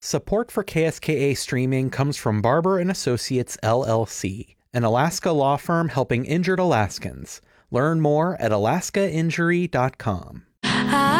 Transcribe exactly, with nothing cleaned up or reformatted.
Support for K S K A streaming comes from Barber and Associates, L L C, an Alaska law firm helping injured Alaskans. Learn more at alaska injury dot com.